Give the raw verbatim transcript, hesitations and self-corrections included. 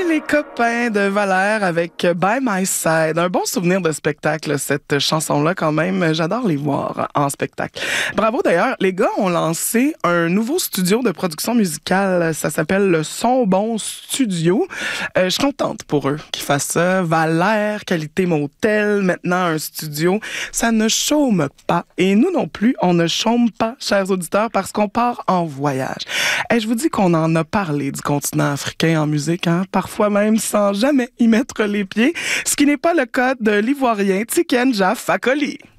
les copains de Valère avec By My Side. Un bon souvenir de spectacle, cette chanson-là quand même. J'adore les voir en spectacle. Bravo d'ailleurs, les gars ont lancé un nouveau studio de production musicale. Ça s'appelle le Son Bon Studio. Euh, je suis contente pour eux qu'ils fassent ça. Valère, qualité motel, maintenant un studio. Ça ne chôme pas. Et nous non plus, on ne chôme pas, chers auditeurs, parce qu'on part en voyage. Et je vous dis qu'on en a parlé du continent africain en musique, hein? Parfois même sans jamais y mettre les pieds, ce qui n'est pas le cas de l'Ivoirien Tiken Jah Fakoly.